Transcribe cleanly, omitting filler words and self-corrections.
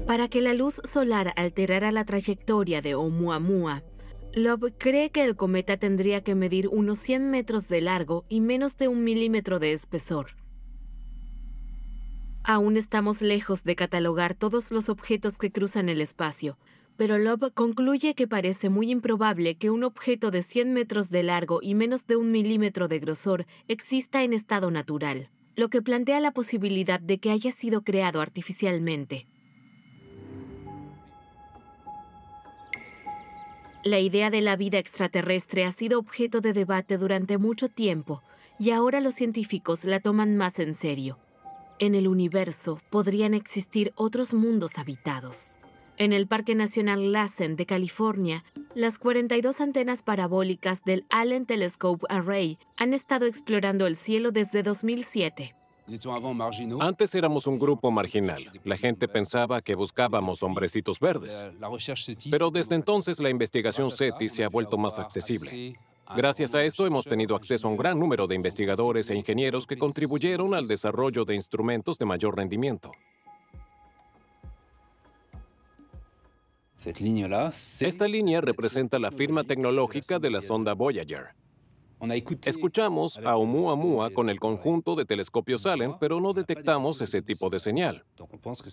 Para que la luz solar alterara la trayectoria de Oumuamua, Loeb cree que el cometa tendría que medir unos 100 metros de largo y menos de 1 milímetro de espesor. Aún estamos lejos de catalogar todos los objetos que cruzan el espacio, pero Loeb concluye que parece muy improbable que un objeto de 100 metros de largo y menos de 1 milímetro de grosor exista en estado natural, lo que plantea la posibilidad de que haya sido creado artificialmente. La idea de la vida extraterrestre ha sido objeto de debate durante mucho tiempo y ahora los científicos la toman más en serio. En el universo podrían existir otros mundos habitados. En el Parque Nacional Lassen de California, las 42 antenas parabólicas del Allen Telescope Array han estado explorando el cielo desde 2007. Antes éramos un grupo marginal. La gente pensaba que buscábamos hombrecitos verdes. Pero desde entonces la investigación SETI se ha vuelto más accesible. Gracias a esto hemos tenido acceso a un gran número de investigadores e ingenieros que contribuyeron al desarrollo de instrumentos de mayor rendimiento. Esta línea representa la firma tecnológica de la sonda Voyager. Escuchamos a Oumuamua con el conjunto de telescopios Allen, pero no detectamos ese tipo de señal.